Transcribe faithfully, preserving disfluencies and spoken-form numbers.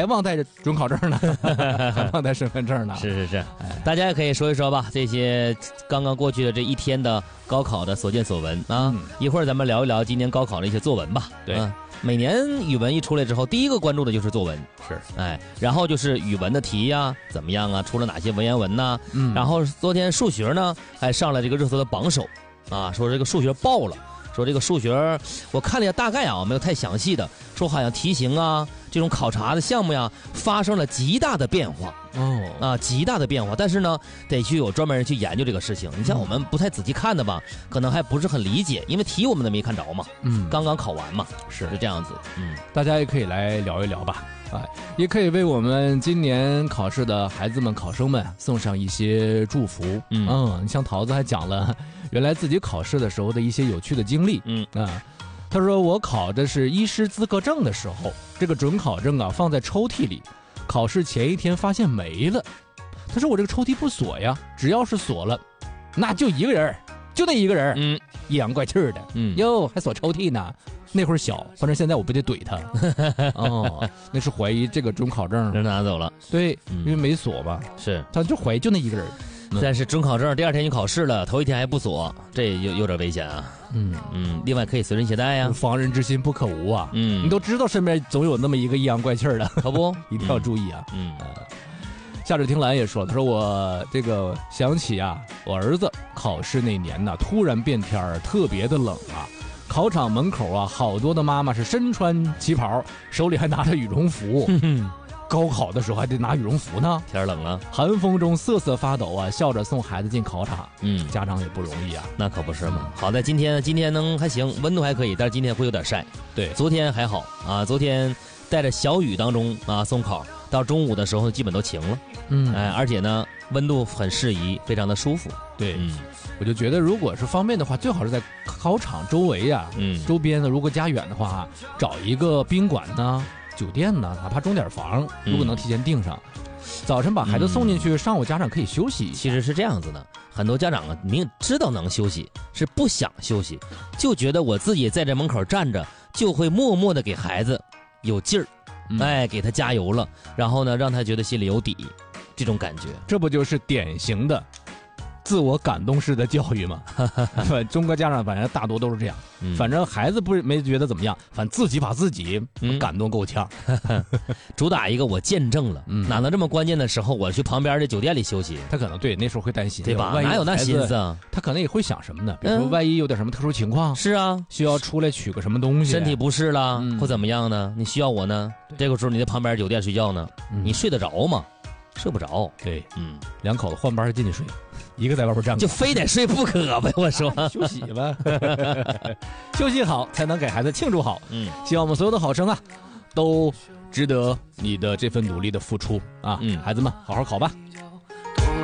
还忘带准考证呢，还忘带身份证呢。 是是是，大家也可以说一说吧，这些刚刚过去的这一天的高考的所见所闻啊。嗯、一会儿咱们聊一聊今年高考的一些作文吧。 对。 嗯，每年语文一出来之后，第一个关注的就是作文， 是， 哎，然后就是语文的题呀、啊，怎么样啊？出了哪些文言文呐、啊？嗯，然后昨天数学呢，还上了这个热搜的榜首，啊，说这个数学爆了，说这个数学，我看了一下大概啊，没有太详细的，说好像题型啊，这种考察的项目呀，发生了极大的变化。哦，啊，极大的变化，但是呢，得去有专门人去研究这个事情。你像我们不太仔细看的吧，可能还不是很理解，因为题我们都没看着嘛，嗯，刚刚考完嘛， 是是这样子，嗯， 大家也可以来聊一聊吧，哎，也可以为我们今年考试的孩子们、考生们送上一些祝福。嗯，嗯你像桃子还讲了原来自己考试的时候的一些有趣的经历。嗯啊，他说我考的是医师资格证的时候，这个准考证啊放在抽屉里。考试前一天发现没了，他说我这个抽屉不锁呀，只要是锁了，那就一个人，就那一个人，嗯，阴阳怪气的，嗯，哟还锁抽屉呢，那会儿小，反正现在我不得怼他，哦，那是怀疑这个准考证人拿走了， 对，嗯、因为没锁嘛， 是， 他就怀疑就那一个人。 但是准考证第二天你考试了，头一天还不锁，这有有点危险啊。嗯嗯，另外可以随身携带呀， 防人之心不可无啊。嗯，你都知道身边总有那么一个阴阳怪气的， 可不， 一定要注意啊。嗯，呃、夏至听兰也说了，他说我这个想起啊，我儿子考试那年呢，突然变天儿，特别的冷啊。考场门口啊，好多的妈妈是身穿旗袍，手里还拿着羽绒服。高考的时候还得拿羽绒服呢， 天冷啊， 寒风中瑟瑟发抖啊，笑着送孩子进考场。嗯，家长也不容易啊， 那可不是嘛。好在今天今天能还行，温度还可以，但是今天会有点晒。 对， 昨天还好啊，昨天带着小雨当中啊送考，到中午的时候基本都晴了。嗯，哎，而且呢温度很适宜，非常的舒服。 对，嗯，我就觉得如果是方便的话，最好是在考场周围呀、啊，嗯，周边的如果家远的话，找一个宾馆呢。酒店呢，哪怕钟点房，如果能提前订上，嗯、早晨把孩子送进去，嗯、上午家长可以休息。 其实是这样子的，很多家长啊，明知道能休息，是不想休息，就觉得我自己在这门口站着，就会默默的给孩子有劲儿，嗯、哎，给他加油了，然后呢，让他觉得心里有底，这种感觉， 这不就是典型的自我感动式的教育嘛？中国家长反正大多都是这样，嗯、反正孩子不没觉得怎么样，反正自己把自己感动够呛， 嗯、主打一个我见证了，嗯、哪能这么关键的时候我去旁边的酒店里休息？ 他可能对那时候会担心， 对吧？ 哪有那心思啊？ 他可能也会想什么呢？比如说万一有点什么特殊情况， 嗯、是啊， 需要出来取个什么东西， 身体不适了，嗯、或怎么样呢？你需要我呢？这个时候你在旁边酒店睡觉呢，嗯、你睡得着吗？睡不着。 对，嗯，两口子换班进去睡。一个在外边站， 就非得睡不可呗。我说休息吧，休息好才能给孩子庆祝好。嗯，希望我们所有的考生啊，都值得你的这份努力的付出啊。嗯，孩子们好好考吧。